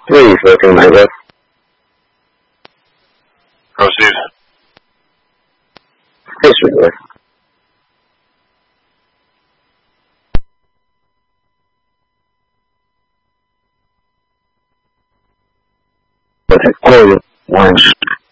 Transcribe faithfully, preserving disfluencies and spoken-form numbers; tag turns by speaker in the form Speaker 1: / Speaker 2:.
Speaker 1: Please, looking like this.
Speaker 2: Proceed.
Speaker 1: Disregard. But I call you once.